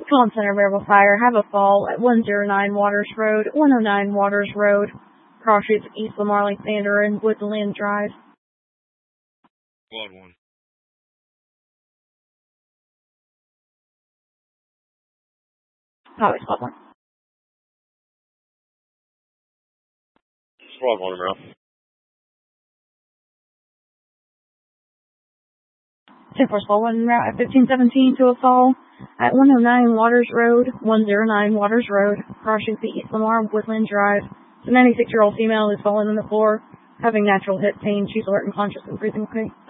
Comm Center variable fire. Have a fall at 109 Waters Road, 109 Waters Road, cross streets of East Lamar, Alexander, and Woodland Drive. Squad 1. Highway Squad 1. Squad 1, bro. 10-4 Squad 1 route at 1517 to a fall at 109 Waters Road, 109 Waters Road, cross streets of East Lamar, Woodland Drive. The 96-year-old female is fallen on the floor, having natural hip pain. She's alert and conscious and breathing okay.